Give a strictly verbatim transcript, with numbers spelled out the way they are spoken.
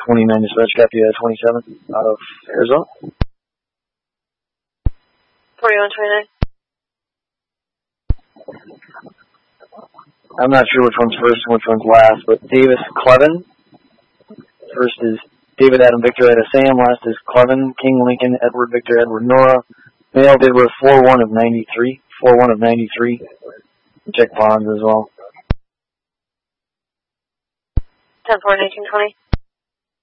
twenty-nine dispatch, copy uh, twenty-seven out of Arizona. forty-one twenty-nine. I'm not sure which one's first and which one's last, but Davis Clevin. First is David Adam Victor Ada Sam, last is Clevin, King Lincoln, Edward Victor Edward Nora. Male did with four one of ninety-three. four one of ninety-three. Check bonds as well. ten four nineteen twenty.